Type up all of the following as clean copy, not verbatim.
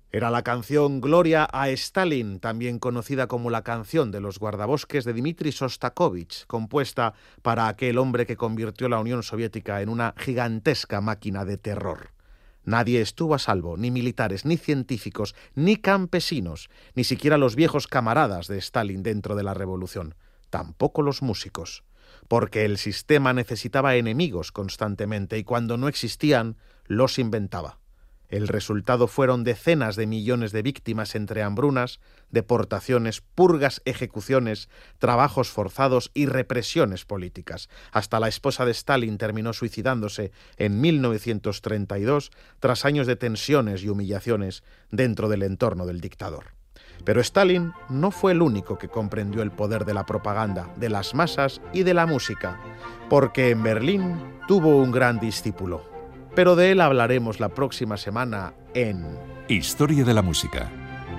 Era la canción Gloria a Stalin, también conocida como la canción de los guardabosques de Dmitri Shostakovich, compuesta para aquel hombre que convirtió la Unión Soviética en una gigantesca máquina de terror. Nadie estuvo a salvo, ni militares, ni científicos, ni campesinos, ni siquiera los viejos camaradas de Stalin dentro de la revolución, tampoco los músicos, porque el sistema necesitaba enemigos constantemente y cuando no existían, los inventaba. El resultado fueron decenas de millones de víctimas entre hambrunas, deportaciones, purgas, ejecuciones, trabajos forzados y represiones políticas. Hasta la esposa de Stalin terminó suicidándose en 1932 tras años de tensiones y humillaciones dentro del entorno del dictador. Pero Stalin no fue el único que comprendió el poder de la propaganda, de las masas y de la música, porque en Berlín tuvo un gran discípulo. Pero de él hablaremos la próxima semana en Historia de la Música,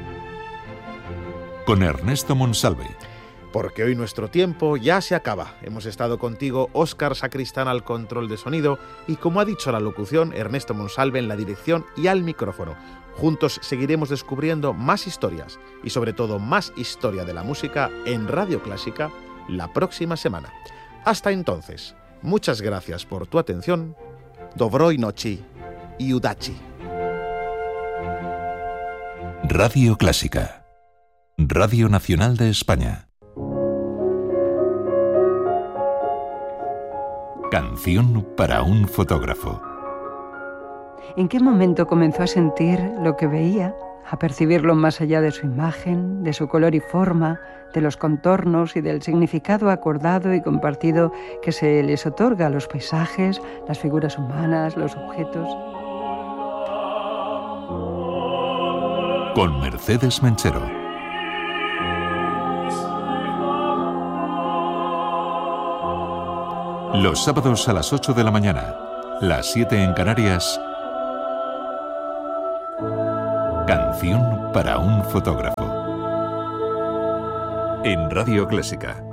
con Ernesto Monsalve. Porque hoy nuestro tiempo ya se acaba. Hemos estado contigo, Óscar Sacristán al control de sonido y, como ha dicho la locución, Ernesto Monsalve en la dirección y al micrófono. Juntos seguiremos descubriendo más historias y sobre todo más historia de la música en Radio Clásica la próxima semana. Hasta entonces, muchas gracias por tu atención. Dobroj nochi y udachi. Radio Clásica, Radio Nacional de España. Canción para un fotógrafo. ¿En qué momento comenzó a sentir lo que veía, a percibirlo más allá de su imagen, de su color y forma, de los contornos y del significado acordado y compartido que se les otorga a los paisajes, las figuras humanas, los objetos? Con Mercedes Menchero. Los sábados a las 8 de la mañana, las 7 en Canarias. Canción para un fotógrafo. En Radio Clásica.